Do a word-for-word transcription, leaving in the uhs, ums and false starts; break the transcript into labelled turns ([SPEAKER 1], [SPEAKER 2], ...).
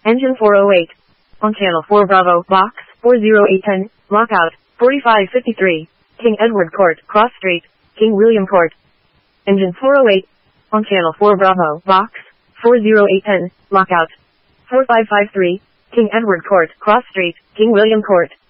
[SPEAKER 1] Engine four oh eight. On channel four Bravo, box, four oh eight ten, lockout, forty-five fifty-three, King Edward Court, Cross Street, King William Court. Engine four oh eight. On channel four Bravo, box, four oh eight ten, lockout, four five five three, King Edward Court, Cross Street, King William Court.